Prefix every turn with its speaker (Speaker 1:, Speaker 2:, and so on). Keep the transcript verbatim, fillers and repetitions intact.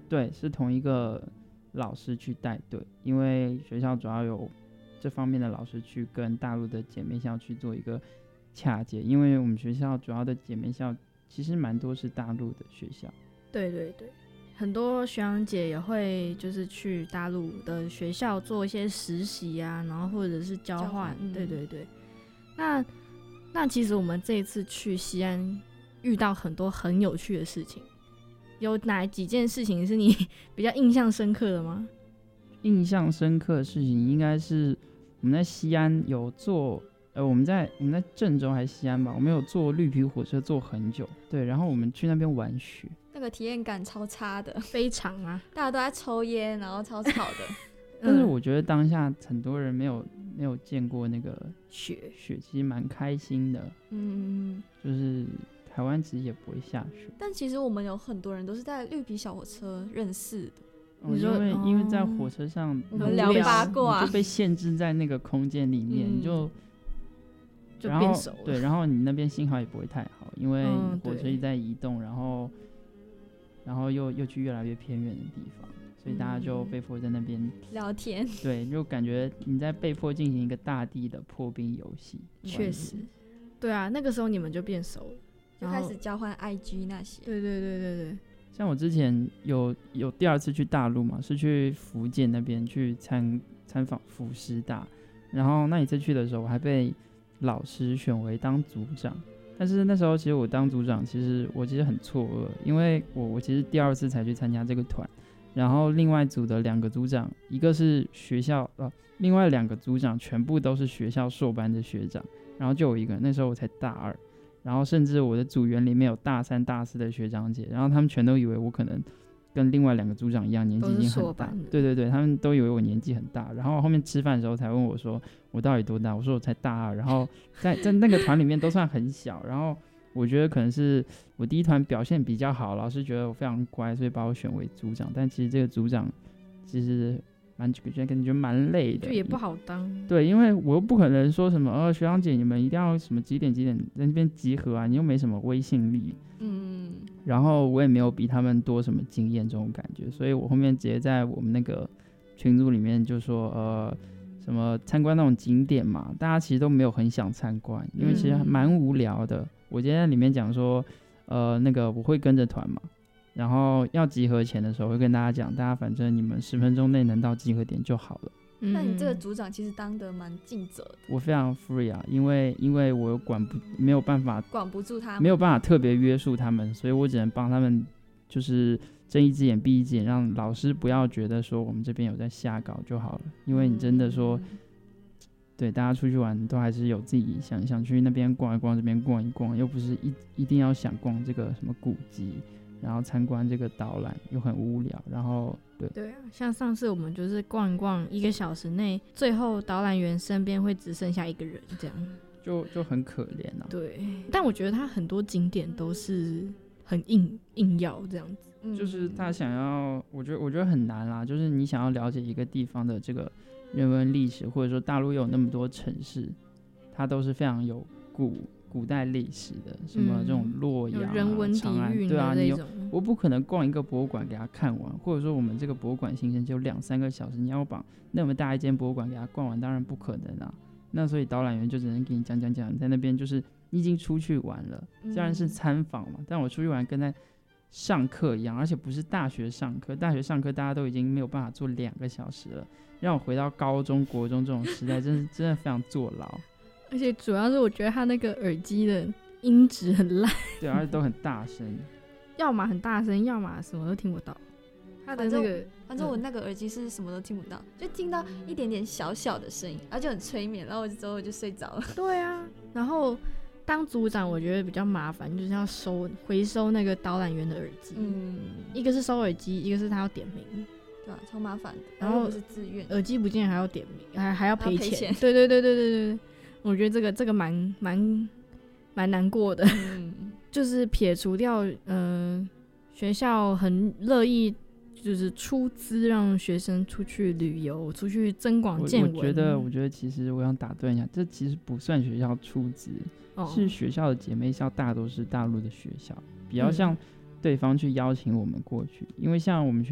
Speaker 1: 对，是同一个老师去带队，因为学校主要有这方面的老师去跟大陆的姐妹校去做一个洽接，因为我们学校主要的姐妹校其实蛮多是大陆的学校。
Speaker 2: 对对对，很多学长姐也会就是去大陆的学校做一些实习啊，然后或者是交换。交换嗯、对对对。那那其实我们这一次去西安遇到很多很有趣的事情，有哪几件事情是你比较印象深刻的吗？
Speaker 1: 印象深刻的事情应该是我们在西安有坐，呃，我们在我们在郑州还是西安吧，我们有坐绿皮火车坐很久，对，然后我们去那边玩雪，
Speaker 3: 那个体验感超差的，
Speaker 2: 非常啊，
Speaker 3: 大家都在抽烟，然后超吵的。
Speaker 1: 但是我觉得当下很多人没有没有见过那个
Speaker 2: 雪，
Speaker 1: 雪其实蛮开心的，嗯，就是台湾其实也不会下雪，
Speaker 3: 但其实我们有很多人都是在绿皮小火车认识的。
Speaker 1: 哦、因为、哦、因为在火车上
Speaker 3: 我们聊八卦，
Speaker 1: 你就被限制在那个空间里面，嗯、你就
Speaker 2: 就变熟了。
Speaker 1: 对，然后你那边信号也不会太好，因为火车一直在移动，然后然后又又去越来越偏远的地方。所以大家就被迫在那边、嗯、
Speaker 3: 聊天，
Speaker 1: 对，就感觉你在被迫进行一个大地的破冰游戏。
Speaker 2: 确实，对啊，那个时候你们就变熟了，
Speaker 3: 就开始交换 I G 那些。
Speaker 2: 对对对对对。
Speaker 1: 像我之前有有第二次去大陆嘛，是去福建那边去参参访福师大，然后那一次去的时候，我还被老师选为当组长。但是那时候其实我当组长，其实我其实很错愕，因为我我其实第二次才去参加这个团。然后另外组的两个组长，一个是学校呃，另外两个组长全部都是学校硕班的学长，然后就有一个，那时候我才大二，然后甚至我的组员里面有大三大四的学长姐，然后他们全都以为我可能跟另外两个组长一样年纪已经很大，对对对，他们都以为我年纪很大，然后后面吃饭的时候才问我说我到底多大，我说我才大二，然后在在那个团里面都算很小，然后我觉得可能是我第一团表现比较好，老师觉得我非常乖，所以把我选为组长。但其实这个组长其实蛮感觉蛮累的，
Speaker 2: 就也不好当。
Speaker 1: 对，因为我又不可能说什么呃学长姐你们一定要什么几点几点在那边集合啊，你又没什么威信力。嗯。然后我也没有比他们多什么经验这种感觉，所以我后面直接在我们那个群组里面就说呃。什么参观那种景点嘛，大家其实都没有很想参观，因为其实蛮无聊的。嗯、我今天在里面讲说，呃，那个我会跟着团嘛，然后要集合前的时候会跟大家讲，大家反正你们十分钟内能到集合点就好了。
Speaker 3: 嗯、那你这个组长其实当得蛮尽责的。
Speaker 1: 我非常 free 啊，因为因为我管不没有办法
Speaker 3: 管不住他们，
Speaker 1: 没有办法特别约束他们，所以我只能帮他们就是睁一只眼闭一只眼，让老师不要觉得说我们这边有在下稿就好了。因为你真的说，嗯、对大家出去玩都还是有自己想想去那边逛一逛，这边逛一逛，又不是一一定要想逛这个什么古迹，然后参观这个导览又很无聊。然后对
Speaker 2: 对啊，像上次我们就是逛一逛一个小时内，最后导览员身边会只剩下一个人，这样
Speaker 1: 就就很可怜啊。
Speaker 2: 对，但我觉得他很多景点都是很硬硬要这样子。
Speaker 1: 就是他想要，我觉得我觉得很难啦。就是你想要了解一个地方的这个人文历史，或者说大陆有那么多城市，它都是非常有古古代历史的，什么这种洛阳、啊、
Speaker 2: 人文底蕴的那种。
Speaker 1: 对啊，我不可能逛一个博物馆给他看完，或者说我们这个博物馆行程只有两三个小时，你要把那么大一间博物馆给他逛完，当然不可能啊。那所以导览员就只能给你讲讲讲，你在那边就是你已经出去玩了，虽然是参访嘛，但我出去玩跟在上课一样，而且不是大学上课，大学上课大家都已经没有办法做两个小时了，让我回到高中国中这种时代真是真的非常坐牢。
Speaker 2: 而且主要是我觉得他那个耳机的音质很烂，
Speaker 1: 对，而且都很大声
Speaker 2: 要么很大声，要么什么都听不到。他的那个
Speaker 3: 反正我那个耳机是什么都听不到，就听到一点点小小的声音，然后就很催眠，然后我之后就睡着了。
Speaker 2: 对啊，然后当组长我觉得比较麻烦，就是要收回收那个导览员的耳机。嗯，一个是收耳机，一个是他要点名，
Speaker 3: 对啊，超麻烦的。
Speaker 2: 然后
Speaker 3: 不是自愿，
Speaker 2: 耳机不见还要点名，还还要赔钱。
Speaker 3: 钱
Speaker 2: 对对对对对对，我觉得这个这个蛮蛮蛮难过的。嗯，就是撇除掉，嗯、呃，学校很乐意就是出资让学生出去旅游，出去增广见闻。
Speaker 1: 我, 我觉得，我觉得其实我想打断一下，这其实不算学校出资。哦、是学校的姐妹校大都是大陆的学校，比较像对方去邀请我们过去，嗯、因为像我们学